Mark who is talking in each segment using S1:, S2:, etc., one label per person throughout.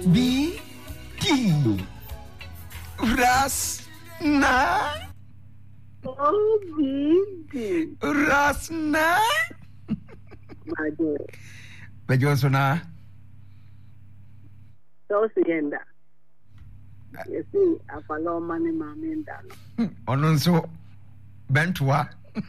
S1: B D Rasna.
S2: Oh, B
S1: Rasna.
S2: Majo.
S1: Bejo sona.
S2: So sienda. Yesi afalo mani mamenda no.
S1: Ono nso bentwa.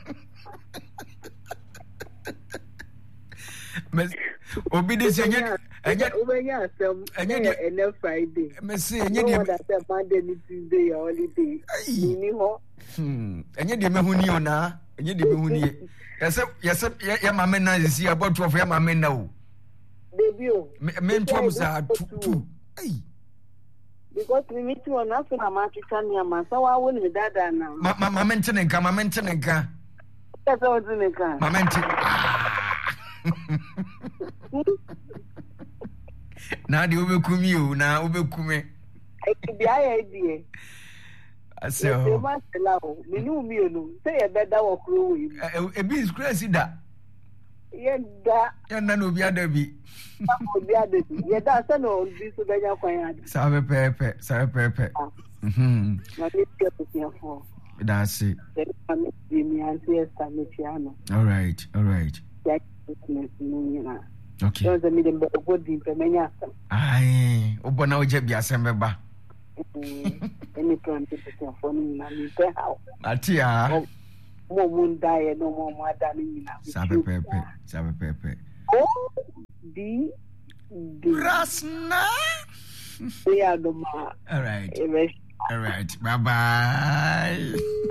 S1: Obi de senye
S2: ubenya asem ene Friday.
S1: Me say enye de
S2: Monday ni Tuesday holiday. Ni ho.
S1: Enye de mehuni ona, enye de mehuni. Yese ya mama na sisi about of ya mama na o.
S2: Baby o.
S1: Me ntwam za tu. Ai.
S2: Because we meet you on us na ma twa ni ama so wa wo ni dada na.
S1: Mama ntene nka.
S2: Esa wo ntene nka.
S1: Mama ntene. Na di obekumi o na obekume.
S2: Bia ya die.
S1: Ase
S2: o. Se ma sela o, minu mi onu. Se ye beda wo kuro we.
S1: Ebi scratch da.
S2: Ye da.
S1: Ya na no bi adabi.
S2: Obi adabi. Ye da se no bi so benya kwan ya.
S1: Sabe pepe.
S2: Na bi ke pia fo.
S1: That's it. All right. Okay. Aye, obona oje bia semba.
S2: Any plan to for me na me pe how.
S1: Atia.
S2: Mo mun die no mo mo adani na.
S1: Sabe pepe.
S2: Oh, D.
S1: Rasna.
S2: Yeah, no ma.
S1: All right. Bye.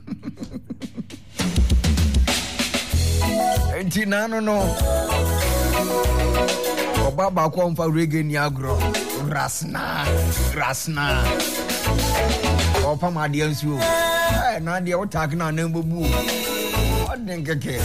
S1: Entinano no. Obaba kwa mfa reggae ni agro. Rasna. Opa ma de nsuo. Na de o tag na na mbobu. Odenkeke.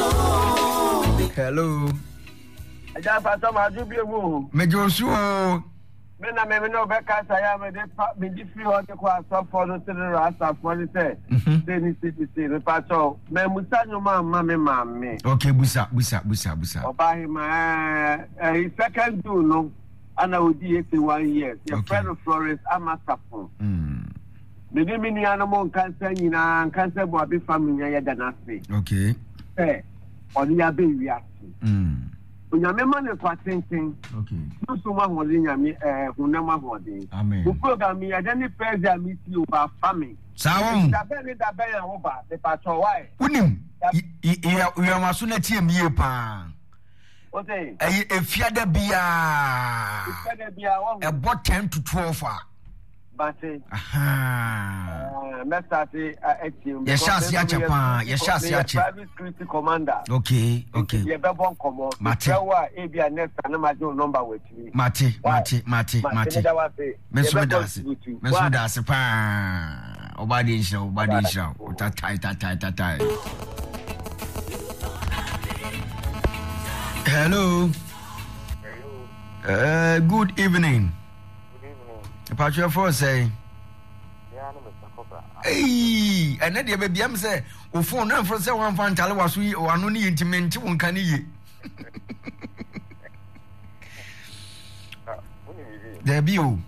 S1: Hello.
S3: Aja fa ma ju bi ewu.
S1: Mejosuo.
S3: Me na me no be ka sa ya me de free hot ko aso for no three rasta for the say ni city me pa so me musa nyo ma me.
S1: Okay, busa.
S3: Oba him second do no ana odi 81 years. Your friend Florence Amasafo. Me de mini anamo cancer nyina cancer bo abi family ya da na se.
S1: Okay.
S3: Oni ya be wiase. Onyame ma ne kwatenken.
S1: Okay.
S3: So ma ho le nyame hunama ho de.
S1: Amen.
S3: Bu program ya dani president meeting over family.
S1: Sawon.
S3: Da be ya ho ba the patrol why.
S1: Unim. You maso na tie mie pa.
S3: Okay.
S1: Efiada bia.
S3: Wo.
S1: About 10 to 12 ah.
S3: But
S1: Yeshasi achepa.
S3: Private security commander.
S1: Okay.
S3: You be bon komo.
S1: Mate.
S3: Yawa e bia next na ma jo number with me.
S1: Mate. Mesume dase pa. Obadi insha. Tai. Hello. Good evening. Patrick for say. Hey, and then the baby am say, o phone na for say one fan tale was we o anu ni intimate won kan yi. There be o.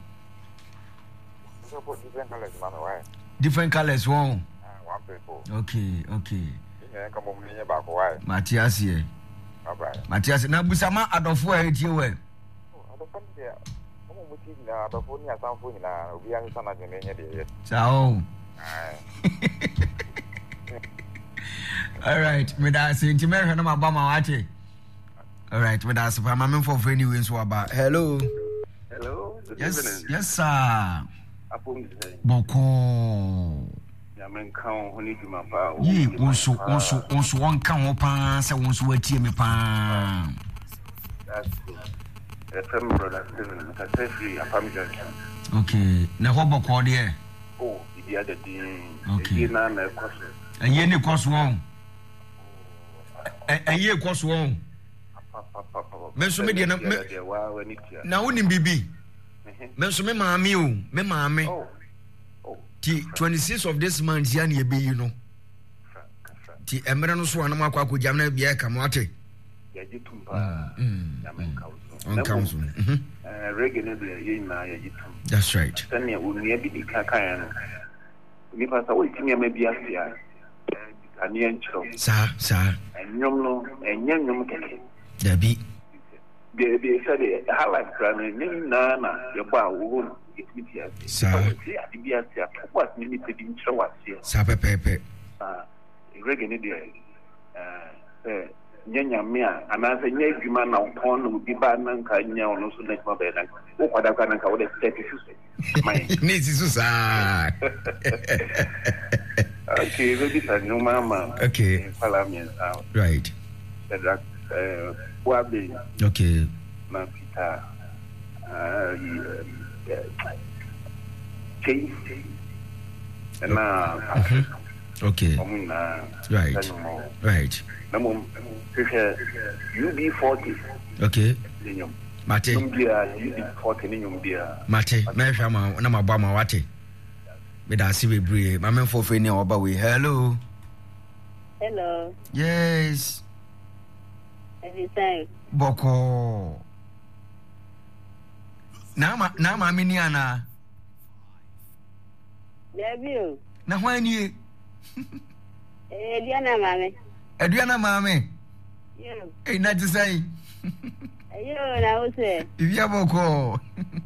S1: Different colors one.
S4: One people.
S1: Okay.
S4: Matthias
S1: here. Matthias na busama adofo e tie we. Ciao. All right, me da say intimate na mabama wate. All right, me da say pa mama for anyway so about. Hello. Yes sir. Boko.
S4: Men kan honi djuma pa.
S1: Yi wonso won kan ho pa se wonso watie me pa.
S4: That's FM brother Steven ka free afam junction.
S1: Okay, na ho boko de.
S4: Oh, the other day.
S1: Okay.
S4: Na na koso.
S1: Aye ni koso won. Aye koso won. Menso me de na woni bibi. Menso me maame o, me maame.
S4: Oh.
S1: 26 of this month ya na ebe yi no. Ti emre no so anam akwa jamna bia ka mo ate.
S4: Ya jitumba. Ya men council.
S1: On council.
S4: regular yin na ya yitum.
S1: That's right.
S4: Then you will never be kakayan. Nipa sa wait me maybe asia. Anian chro.
S1: Sir.
S4: And no and yum keke.
S1: Debbie.
S4: They said highlight grand na your bar wound.
S1: Sir.
S4: What limited in Chawasi.
S1: Sir Pepe.
S4: Regular Nyanya mea anaanza nye juma na upono ubiba nanka nya onoso na kwa bena ukwada kwa nanka wode step mai
S1: ni sisusa
S4: okay ready for no mama
S1: okay
S4: parliament
S1: right
S4: that wabe
S1: okay
S4: na pita change na
S1: okay right
S4: Namum UB40.
S1: Okay. Mate.
S4: UB40 ninyum bia.
S1: Mate, me hwa ma na mabwa ma wate. Me da si bebre, ma menfo fe ni oba we. Hello.
S2: Hello.
S1: Yes.
S2: Everything.
S1: Boko. Na ma me ni ana.
S2: Debi.
S1: Na hwan ni?
S2: Diana mame.
S1: Adriana mame.
S2: Yo.
S1: Eh na jisai.
S2: Yo na use.
S1: Ibia boko.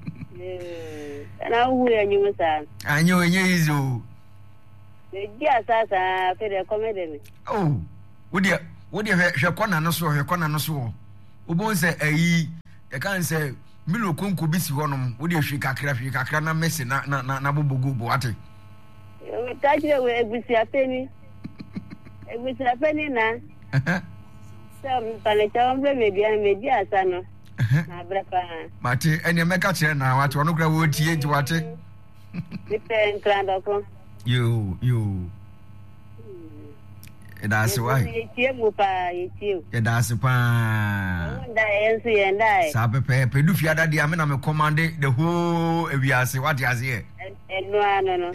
S2: Na hu ya nyumu sa.
S1: Anyo enye izo.
S2: Dia sasa fere comedy me.
S1: Oh. Wodia hwe kona no so. Obon se ayi e kan se milo konko bisi honom wodia hwe kakra na mesi na bobogo bo ate.
S2: Yo tajire we egusi apeni. Egusi apeni na. So pale chambre media asa no. Na brepa.
S1: Mate ene meka kire na wate ono kra wo tie nti wate.
S2: Dipen krandoko.
S1: Yo. That's why. That's why. Sabe pe du fiada dia me na me command the whole ewiase what you say.
S2: No.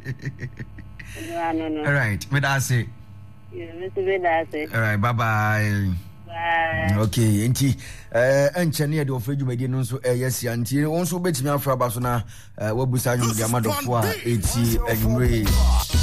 S1: All right, me da say. All right, bye.
S2: Bye.
S1: Okay, enti enche ne de ofredwumadi no nso yes anti won so betimi afra ba so na wabusa anwum dia madofo a eti anwumre